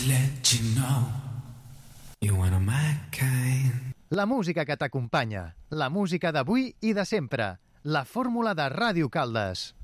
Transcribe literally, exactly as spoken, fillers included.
to let you know you're one of my kind. La música que t'acompanya, la música d'avui i de sempre, la fórmula de Ràdio Caldes.